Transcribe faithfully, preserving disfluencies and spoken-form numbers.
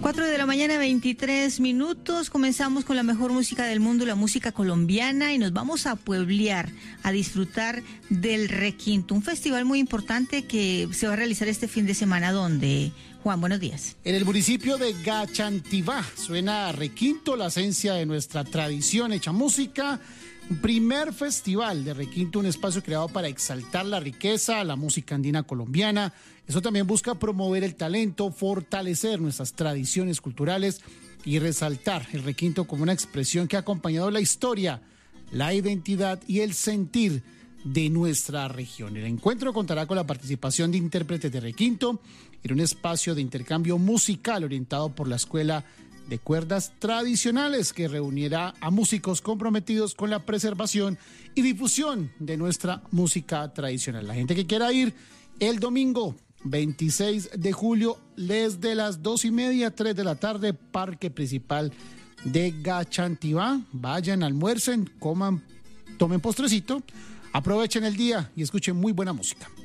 Cuatro de la mañana, veintitrés minutos. Comenzamos con la mejor música del mundo, la música colombiana, y nos vamos a pueblear, a disfrutar del Requinto, un festival muy importante que se va a realizar este fin de semana. ¿Dónde? Juan, buenos días. En el municipio de Gachantivá suena Requinto, la esencia de nuestra tradición hecha música. Un primer festival de Requinto, un espacio creado para exaltar la riqueza, la música andina colombiana. Eso también busca promover el talento, fortalecer nuestras tradiciones culturales y resaltar el Requinto como una expresión que ha acompañado la historia, la identidad y el sentir de nuestra región. El encuentro contará con la participación de intérpretes de Requinto en un espacio de intercambio musical orientado por la Escuela de Cuerdas Tradicionales, que reunirá a músicos comprometidos con la preservación y difusión de nuestra música tradicional. La gente que quiera ir el domingo veintiséis de julio, desde las dos y media, tres de la tarde, Parque Principal de Gachantivá. Vayan, almuercen, coman, tomen postrecito, aprovechen el día y escuchen muy buena música.